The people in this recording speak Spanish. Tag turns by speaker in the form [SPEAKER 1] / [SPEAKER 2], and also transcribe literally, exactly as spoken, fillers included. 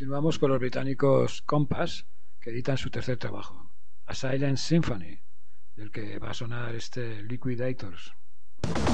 [SPEAKER 1] Continuamos con los británicos Compass, que editan su tercer trabajo, A Silent Symphony, del que va a sonar este Liquidators.